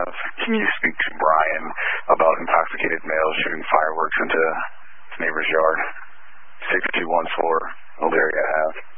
have. Can you speak to Brian about intoxicated males shooting fireworks into his neighbor's yard? 6214, Elyria Ave.